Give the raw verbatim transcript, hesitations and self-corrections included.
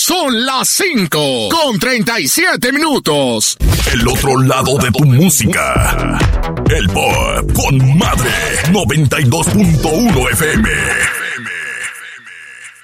Son las cinco con treinta y siete minutos. El otro lado de tu música. El Pop con Madre noventa y dos punto uno F M.